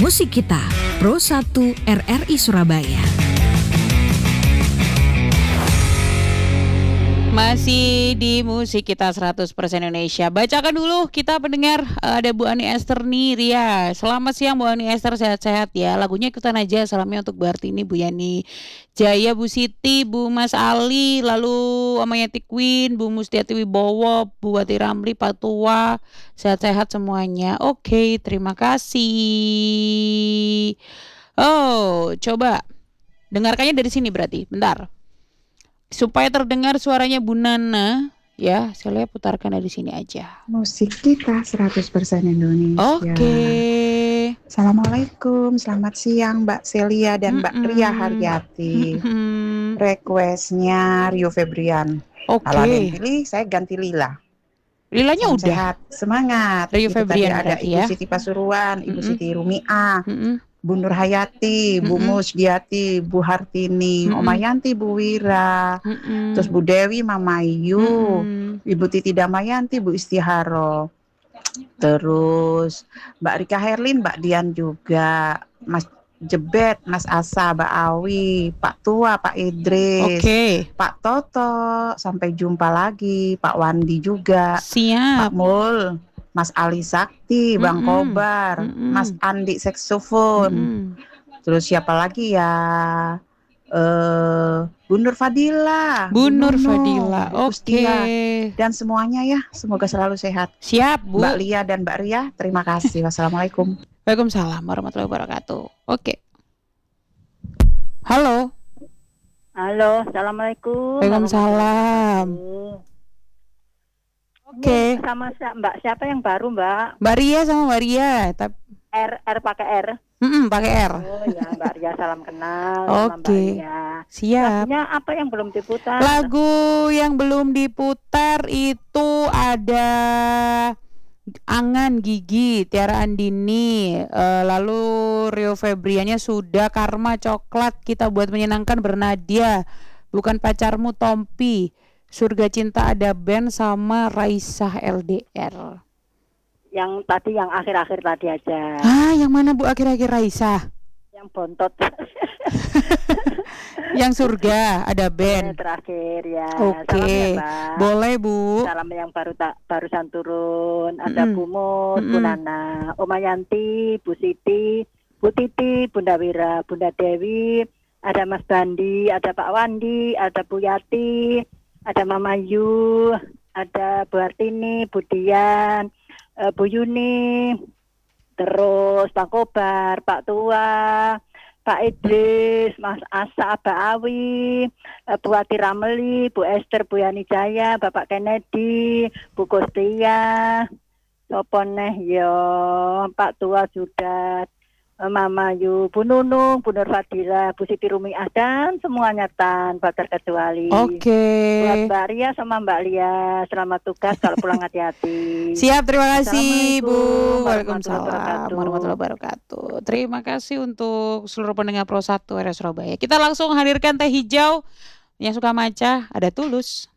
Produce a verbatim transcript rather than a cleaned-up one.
Musik Kita, Pro satu R R I Surabaya. Masih di Musik Kita seratus persen Indonesia. Bacakan dulu kita pendengar, ada Bu Ani Esther nih, Ria. Selamat siang Bu Ani Esther, sehat-sehat ya. Lagunya ikutan aja, salamnya untuk Bu Hartini, Bu Yani Jaya, Bu Siti, Bu Mas Ali, lalu Amayati Queen, Bu Mustiati Wibowo, Bu Wati Ramli, Pak Tua. Sehat-sehat semuanya. Oke, terima kasih. Oh, coba dengarkannya dari sini berarti. Bentar. Supaya terdengar suaranya Bu Nana, ya, saya putarkan dari sini aja. Musik Kita seratus persen Indonesia. Oke. Assalamualaikum, selamat siang Mbak Celia dan Mbak Mm-mm. Ria Haryati. Mm-mm. Requestnya Rio Febrian. Oke. Kalau ada yang pilih, saya ganti Lila. Lilanya Salam udah. sehat, semangat. Rio Itu Febrian tadi ada berarti Ibu ya. Siti Pasuruan, Ibu Mm-mm. Siti Rumiah, Mm-mm. Bu Nur Hayati, Bu Mm-mm. Musgiati, Bu Hartini, Mm-mm. Omayanti, Bu Wira, Mm-mm. terus Bu Dewi, Mama Ayu, Mm-mm. Ibu Titi Damayanti, Bu Istiharo, terus Mbak Rika Herlin, Mbak Dian juga, Mas Jebet, Mas Asa, Mbak Awi, Pak Tua, Pak Idris, Oke. Pak Toto, sampai jumpa lagi, Pak Wandi juga, Pak Siap. Mul, Mas Ali Sakti, Bang Mm-mm. Kobar, Mm-mm. Mas Andi saksofon, Mm-mm. terus siapa lagi ya? Eh, Bu Nur Fadila, Bu Nur Nunung, Fadila. Bu Kustia, Oke. dan semuanya ya, semoga selalu sehat. Siap, Bu. Mbak Lia dan Mbak Ria, terima kasih. Wassalamualaikum. Waalaikumsalam warahmatullahi wabarakatuh. Oke. Halo. Halo, assalamualaikum. Waalaikumsalam. Oke. Ini sama si- Mbak siapa yang baru Mbak? Mbak Ria sama Mbak Ria. Tapi R R pakai R. mm pakai R. Oh ya Mbak Ria, salam kenal sama Mbak Oke. Ria. Siap. Lagunya apa yang belum diputar? Lagu yang belum diputar itu ada Angan Gigi, Tiara Andini, eh, lalu Rio Febriannya sudah, Karma Coklat, Kita Buat Menyenangkan Bernadia, Bukan Pacarmu Tompi, Surga Cinta ada band, sama Raisah L D R. Yang tadi yang akhir-akhir tadi aja. Ah, yang mana Bu akhir-akhir Raisah? Yang bontot. Yang Surga ada Yang band. terakhir ya. Oke. Salam ya Mbak. Boleh Bu. Salam yang baru tak barusan turun. Ada Mm-mm. Bu Mut, Bu Mm-mm. Nana, Oma Yanti, Bu Siti, Bu Titi, Bunda Wira, Bunda Dewi, ada Mas Bandi, ada Pak Wandi, ada Bu Yati, ada Mama Yu, ada Bu Hartini, Bu Dian, eh, Bu Yuni, terus Pak Kobar, Pak Tua, Pak Idris, Mas Asa, Mbak Awi, eh, Bu Wati Ramli, Bu Esther, Bu Yani Jaya, Bapak Kennedy, Bu Kustia, sopo neh yo, Pak Tua sudah, eh, Mama Yu, Bu Nunung, Bu Nur Fadila, Bu Siti Rumiah, dan semuanya tanpa terkecuali. Oke. Buat Mbak Ria sama Mbak Lia, selamat tugas, kalau pulang hati-hati. Siap, terima kasih Bu. Assalamualaikum Waalaikumsalam warahmatullahi wabarakatuh. warahmatullahi wabarakatuh. Terima kasih untuk seluruh pendengar Pro satu R R I Surabaya. Kita langsung hadirkan teh hijau yang suka maca, ada Tulus.